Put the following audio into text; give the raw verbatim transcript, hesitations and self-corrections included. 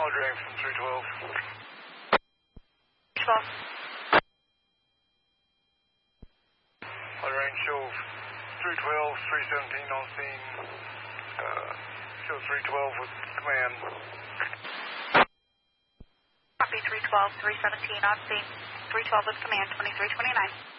Audrey from three twelve. twelve. Audrey, show three twelve, three seventeen on scene. Uh, show three twelve with command. Copy three twelve, three seventeen on scene. three twelve with command, twenty-three twenty-nine.